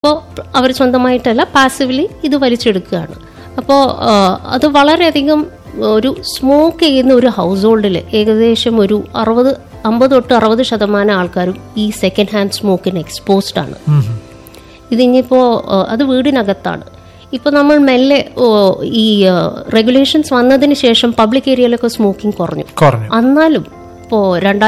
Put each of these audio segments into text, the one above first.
അപ്പോൾ അവർ സ്വന്തമായിട്ടല്ല പാസീവ്ലി ഇത് വലിച്ചെടുക്കുകയാണ്. അപ്പോൾ അത് വളരെയധികം ഒരു സ്മോക്ക് ചെയ്യുന്ന ഒരു ഹൗസ് ഹോൾഡിൽ ഏകദേശം ഒരു 50 തൊട്ട് 60% ആൾക്കാരും ഈ സെക്കൻഡ് ഹാൻഡ് സ്മോക്കിന് എക്സ്പോസ്ഡ് ആണ്. ഇതിനിപ്പോൾ അത് വീടിനകത്താണ്. ഇപ്പോൾ നമ്മൾ മെല്ലെ ഈ റെഗുലേഷൻസ് വന്നതിന് ശേഷം പബ്ലിക് ഏരിയയിലൊക്കെ സ്മോക്കിംഗ് കുറഞ്ഞു. എന്നാലും ഇപ്പോൾ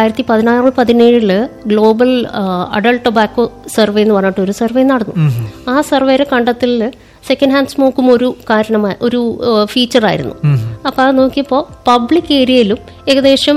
2016-17 ഗ്ലോബൽ അഡൾട്ട് ടൊബാക്കോ സർവേ എന്ന് പറഞ്ഞിട്ട് ഒരു സർവേ നടന്നു. ആ സർവേയുടെ കണ്ടെത്തലിൽ സെക്കൻഡ് ഹാൻഡ് സ്മോക്കും ഒരു കാരണമായ ഒരു ഫീച്ചറായിരുന്നു. അപ്പോൾ അത് നോക്കിയപ്പോൾ പബ്ലിക് ഏരിയയിലും ഏകദേശം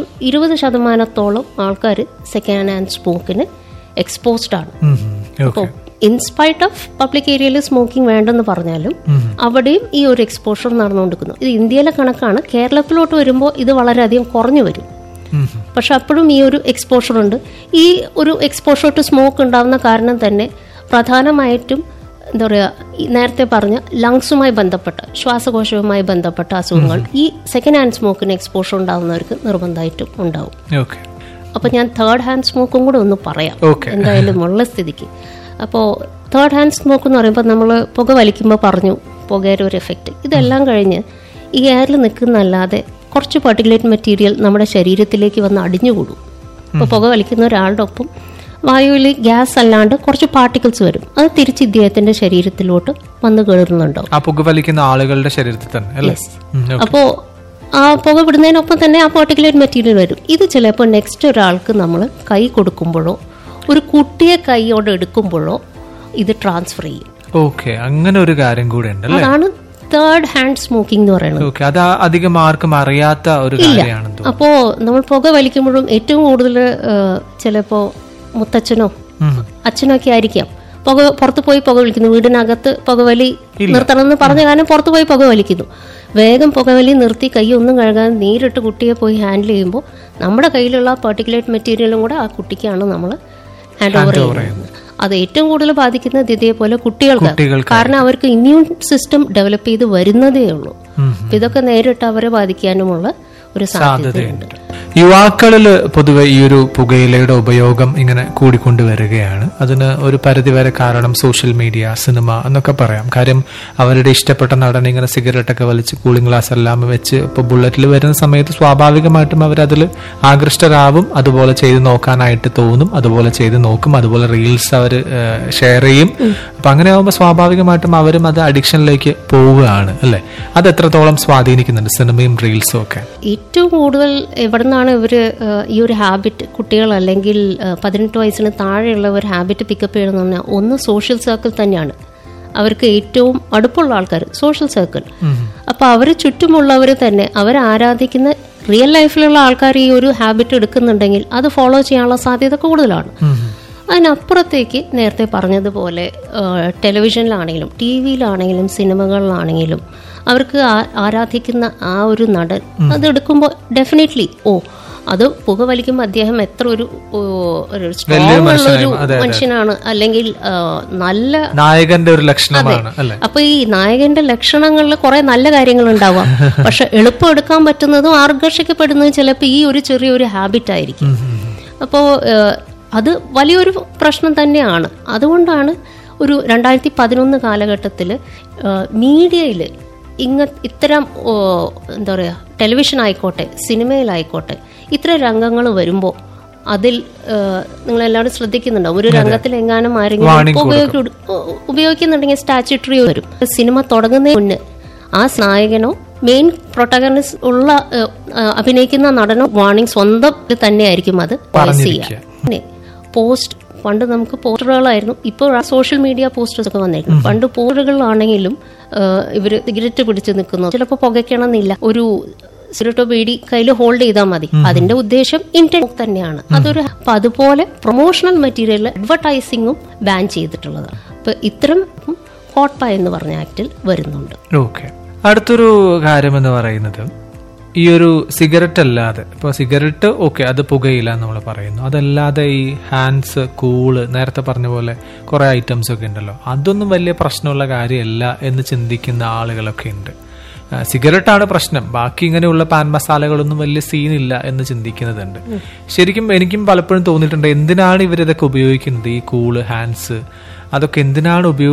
20% ആൾക്കാർ സെക്കൻഡ് ഹാൻഡ് സ്മോക്കിന് എക്സ്പോസ്ഡ് ആണ്. അപ്പോൾ ഇൻസ്പൈറ്റ് ഓഫ് പബ്ലിക് ഏരിയയിൽ സ്മോക്കിംഗ് വേണ്ടെന്ന് പറഞ്ഞാലും അവിടെയും ഈ ഒരു എക്സ്പോഷർ നടന്നുകൊണ്ടിരിക്കുന്നു. ഇത് ഇന്ത്യയിലെ കണക്കാണ്. കേരളത്തിലോട്ട് വരുമ്പോൾ ഇത് വളരെയധികം കുറഞ്ഞു വരും. പക്ഷെ അപ്പോഴും ഈ ഒരു എക്സ്പോഷർ ഉണ്ട്. ഈ ഒരു എക്സ്പോഷർ ടു സ്മോക്ക് ഉണ്ടാകുന്ന കാരണം തന്നെ പ്രധാനമായിട്ടും എന്താ പറയുക, നേരത്തെ പറഞ്ഞ ലങ്സുമായി ബന്ധപ്പെട്ട ശ്വാസകോശവുമായി ബന്ധപ്പെട്ട അസുഖങ്ങൾ ഈ സെക്കൻഡ് ഹാൻഡ് സ്മോക്കിന് എക്സ്പോഷർ ഉണ്ടാകുന്നവർക്ക് നിർബന്ധമായിട്ടും ഉണ്ടാവും. അപ്പോൾ ഞാൻ തേർഡ് ഹാൻഡ് സ്മോക്കും കൂടെ ഒന്ന് പറയാം എന്തായാലും ഉള്ള സ്ഥിതിക്ക്. അപ്പോൾ തേർഡ് ഹാൻഡ് സ്മോക്ക് എന്ന് പറയുമ്പോൾ നമ്മൾ പുക വലിക്കുമ്പോൾ പറഞ്ഞു പുകയുടെ ഒരു എഫക്റ്റ്. ഇതെല്ലാം കഴിഞ്ഞ് ഈ എയറിൽ നിൽക്കുന്നല്ലാതെ കുറച്ച് പാർട്ടിക്കുലേറ്റ് മെറ്റീരിയൽ നമ്മുടെ ശരീരത്തിലേക്ക് വന്ന് അടിഞ്ഞുകൂടും. അപ്പോൾ പുക വലിക്കുന്ന ഒരാളുടെ ഒപ്പം വായുവിൽ ഗ്യാസ് അല്ലാണ്ട് കുറച്ച് പാർട്ടിക്കിൾസ് വരും. അത് തിരിച്ച് ഇദ്ദേഹത്തിന്റെ ശരീരത്തിലോട്ട് വന്ന് കയറുന്നുണ്ടാവും. ആളുകളുടെ ശരീരത്തിൽ തന്നെ. അപ്പോൾ ആ പുക വിടുന്നതിനൊപ്പം തന്നെ ആ പാർട്ടിക്കുലേറ്റ് മെറ്റീരിയൽ വരും. ഇത് ചിലപ്പോൾ നെക്സ്റ്റ് ഒരാൾക്ക് നമ്മൾ കൈ കൊടുക്കുമ്പോഴോ ഒരു കുട്ടിയെ കൈയോടെ എടുക്കുമ്പോഴോ ഇത് ട്രാൻസ്ഫർ ചെയ്യും. അങ്ങനെ ഒരു കാര്യം കൂടെ ഉണ്ട്. അതാണ് തേർഡ് ഹാൻഡ് സ്മോക്കിംഗ് എന്ന് പറയുന്നത്. അത് അധികം ആർക്കും അറിയാത്ത ഒരു കാര്യമാണ്. അപ്പോൾ നമ്മൾ പുക വലിക്കുമ്പോഴും ഏറ്റവും കൂടുതൽ ചിലപ്പോ മുത്തച്ഛനോ അച്ഛനോ ഒക്കെ ആയിരിക്കാം പുറത്ത് പോയി പുക വലിക്കുന്നു. വീടിനകത്ത് പുകവലി നിർത്തണമെന്ന് പറഞ്ഞ കാരണം പുറത്ത് പോയി പുക വലിക്കുന്നു. വേഗം പുകവലി നിർത്തി കൈ ഒന്നും കഴുകാൻ നേരിട്ട് കുട്ടിയെ പോയി ഹാൻഡിൽ ചെയ്യുമ്പോൾ നമ്മുടെ കയ്യിലുള്ള പാർട്ടിക്കുലേറ്റ് മെറ്റീരിയലും കൂടെ ആ കുട്ടിക്കാണ് നമ്മൾ ഹാൻഡ് ഓവർ ചെയ്യുന്നത്. അത് ഏറ്റവും കൂടുതൽ ബാധിക്കുന്നത് ഇതേപോലെ കുട്ടികൾക്ക്. കാരണം അവർക്ക് ഇമ്മ്യൂൺ സിസ്റ്റം ഡെവലപ്പ് ചെയ്ത് വരുന്നതേ ഉള്ളൂ. ഇതൊക്കെ നേരിട്ട് അവരെ ബാധിക്കാനുമുള്ള ഒരു സാധ്യതയുണ്ട്. യുവാക്കളിൽ പൊതുവെ ഈ ഒരു പുകയിലയുടെ ഉപയോഗം ഇങ്ങനെ കൂടിക്കൊണ്ടുവരികയാണ്. അതിന് ഒരു പരിധിവരെ കാരണം സോഷ്യൽ മീഡിയ, സിനിമ എന്നൊക്കെ പറയാം. കാര്യം അവരുടെ ഇഷ്ടപ്പെട്ട നടൻ ഇങ്ങനെ സിഗരറ്റൊക്കെ വലിച്ച് കൂളിംഗ് ഗ്ലാസ് എല്ലാം വെച്ച് ഇപ്പോൾ ബുള്ളറ്റിൽ വരുന്ന സമയത്ത് സ്വാഭാവികമായിട്ടും അവരതിൽ ആകൃഷ്ടരാവും. അതുപോലെ ചെയ്ത് നോക്കാനായിട്ട് തോന്നും, അതുപോലെ ചെയ്ത് നോക്കും, അതുപോലെ റീൽസ് അവർ ഷെയർ ചെയ്യും. അപ്പൊ അങ്ങനെ ആകുമ്പോൾ സ്വാഭാവികമായിട്ടും അവരും അത് അഡിക്ഷനിലേക്ക് പോവുകയാണ് അല്ലെ? അത് എത്രത്തോളം സ്വാധീനിക്കുന്നുണ്ട് സിനിമയും റീൽസും ഒക്കെ? ഏറ്റവും കൂടുതൽ എവിടുന്നാണ് ഇവര് ഈ ഒരു ഹാബിറ്റ് കുട്ടികൾ അല്ലെങ്കിൽ 18 വയസ്സിന് താഴെയുള്ള ഒരു ഹാബിറ്റ് പിക്കപ്പ് ചെയ്യണമെന്ന് പറഞ്ഞാൽ ഒന്ന് സോഷ്യൽ സർക്കിൾ തന്നെയാണ്. അവർക്ക് ഏറ്റവും അടുപ്പുള്ള ആൾക്കാർ സോഷ്യൽ സർക്കിൾ. അപ്പൊ അവര് ചുറ്റുമുള്ളവർ തന്നെ അവർ ആരാധിക്കുന്ന റിയൽ ലൈഫിലുള്ള ആൾക്കാർ ഈ ഒരു ഹാബിറ്റ് എടുക്കുന്നുണ്ടെങ്കിൽ അത് ഫോളോ ചെയ്യാനുള്ള സാധ്യത കൂടുതലാണ്. അതിനപ്പുറത്തേക്ക് നേരത്തെ പറഞ്ഞതുപോലെ ടെലിവിഷനിലാണെങ്കിലും ടി വിയിലാണെങ്കിലും സിനിമകളിലാണെങ്കിലും അവർക്ക് ആരാധിക്കുന്ന ആ ഒരു നടൻ അതെടുക്കുമ്പോൾ ഡെഫിനറ്റ്ലി അത് പുക വലിക്കുമ്പോൾ അദ്ദേഹം എത്ര ഒരു സ്ട്രോങ് ഉള്ള ഒരു മനുഷ്യനാണ്, അല്ലെങ്കിൽ നല്ല നായകന്റെ ഒരു ലക്ഷണമാണ്. അപ്പൊ ഈ നായകന്റെ ലക്ഷണങ്ങളിൽ കുറെ നല്ല കാര്യങ്ങൾ ഉണ്ടാവാം. പക്ഷെ എളുപ്പം എടുക്കാൻ പറ്റുന്നതും ആകർഷിക്കപ്പെടുന്നതും ചിലപ്പോൾ ഈ ഒരു ചെറിയൊരു ഹാബിറ്റ് ആയിരിക്കും. അപ്പോ അത് വലിയൊരു പ്രശ്നം തന്നെയാണ്. അതുകൊണ്ടാണ് ഒരു 2011 കാലഘട്ടത്തിൽ മീഡിയയിൽ ഇത്തരം എന്താ പറയുക, ടെലിവിഷൻ ആയിക്കോട്ടെ സിനിമയിലായിക്കോട്ടെ ഇത്തരം രംഗങ്ങൾ വരുമ്പോൾ അതിൽ നിങ്ങളെല്ലാവരും ശ്രദ്ധിക്കുന്നുണ്ടാവും. ഒരു രംഗത്തിൽ എങ്ങാനും ആരെങ്കിലും ഉപയോഗിക്കുന്നുണ്ടെങ്കിൽ സ്റ്റാച്യൂട്ടറി വരും. സിനിമ തുടങ്ങുന്നതിന് മുന്നേ ആ നായകനോ മെയിൻ പ്രൊട്ടഗണിസ്റ്റ് ഉള്ള അഭിനയിക്കുന്ന നടനോ വാർണിംഗ് സ്വന്തം തന്നെയായിരിക്കും അത് വോയിസ് ചെയ്യുക. പിന്നെ പോസ്റ്റ് പണ്ട് നമുക്ക് പോസ്റ്ററുകളായിരുന്നു, ഇപ്പോൾ സോഷ്യൽ മീഡിയ പോസ്റ്റേഴ്സ് ഒക്കെ വന്നേക്കുന്നു. പണ്ട് പോസ്റ്ററുകളിലാണെങ്കിലും ഇവര് സിഗരറ്റ് പിടിച്ച് നിൽക്കുന്നു. ചിലപ്പോൾ പുകയ്ക്കണമെന്നില്ല, ഒരു സിഗരറ്റോ ബീഡി കയ്യിൽ ഹോൾഡ് ചെയ്താൽ മതി. അതിന്റെ ഉദ്ദേശം ഇന്റർനെറ്റ് തന്നെയാണ്. അപ്പൊ അതുപോലെ പ്രൊമോഷണൽ മെറ്റീരിയൽ അഡ്വർടൈസിംഗും ബാൻ ചെയ്തിട്ടുള്ളതാണ്. അപ്പൊ ഇത്തരം ഹോട്ട് പൈ എന്ന് പറഞ്ഞ ആക്ടിൽ വരുന്നുണ്ട്. അടുത്തൊരു കാര്യം എന്ന് പറയുന്നത് ഈ ഒരു സിഗരറ്റ് അല്ലാതെ, ഇപ്പോൾ സിഗരറ്റ് അത് പുകയില്ല നമ്മൾ പറയുന്നു, അതല്ലാതെ ഈ ഹാൻഡ്സ്, കൂള്, നേരത്തെ പറഞ്ഞ പോലെ കുറെ ഐറ്റംസ് ഒക്കെ ഉണ്ടല്ലോ, അതൊന്നും വലിയ പ്രശ്നമുള്ള കാര്യമല്ല എന്ന് ചിന്തിക്കുന്ന ആളുകളൊക്കെ ഉണ്ട്. സിഗരറ്റാണ് പ്രശ്നം, ബാക്കി ഇങ്ങനെയുള്ള പാൻ മസാലകളൊന്നും വലിയ സീനില്ല എന്ന് ചിന്തിക്കുന്നതുണ്ട്. ശരിക്കും എനിക്കും പലപ്പോഴും തോന്നിയിട്ടുണ്ട്, എന്തിനാണ് ഇവരിതൊക്കെ ഉപയോഗിക്കുന്നത്? ഈ കൂള്, ഹാൻഡ്സ്, അതൊക്കെ എന്തിനാണ്